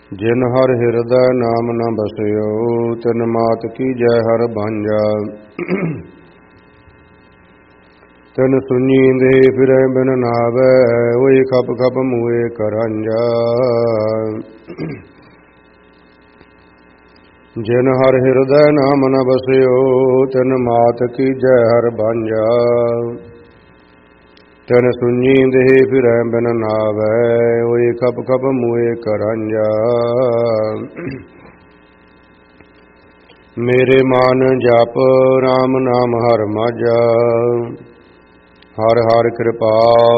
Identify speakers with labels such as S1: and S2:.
S1: ਜਿਨ ਹਰ ਹਿਰਦੈ ਨਾਮ ਨ ਬਸਿਓ, ਤਿਨ ਮਾਤ ਕੀਜੈ ਹਰ ਭਾਂਜਾ। ਤਿਨ ਸੁਣੀ ਦੇ ਫਿਰੈ ਬਿਨ ਨਾਵੈ, ਹੋਈ ਖਪ ਖਪ ਮੂਏ ਕਰਾਂਜਾ। ਜਿਨ ਹਰ ਹਿਰਦੈ ਨਾਮ ਨ ਬਸਿਓ, ਤਿਨ ਮਾਤ ਕੀਜੈ ਹਰ ਭਾਂਜਾ। ਤਿਨ ਸੁਣੀ ਦੇ ਫਿਰੈ ਬਿਨ ਨਾਵੈ, ਹੋਈ ਖਪ ਖਪ ਮੂਏ ਕਰਾਂਜਾ। ਮੇਰੇ ਮਨ ਜਪ ਰਾਮ ਨਾਮ ਹਰ ਮਾਝਾ, ਹਰ ਹਰ ਕਿਰਪਾ